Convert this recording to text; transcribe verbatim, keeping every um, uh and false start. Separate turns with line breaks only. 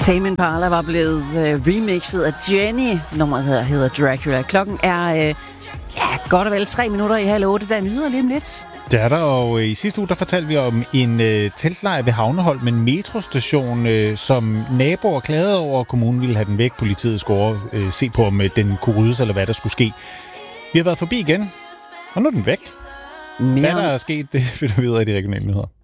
Tame Impala var blevet øh, remixet af Jenny. Nummeret hedder, hedder Dracula. Klokken er øh, ja, godt og vel tre minutter i halv otte. Der er nyheder lige om lidt.
Det er der, og i sidste uge der fortalte vi om en øh, teltlejr ved Havneholm, en metrostation, øh, som naboer klagede over, at kommunen ville have den væk. Politiet skulle øh, se på, om øh, den kunne ryddes, eller hvad der skulle ske. Vi har været forbi igen, og nu er den væk.
Mere
Hvad der er sket, det finder vi ud af i de regionale nyheder.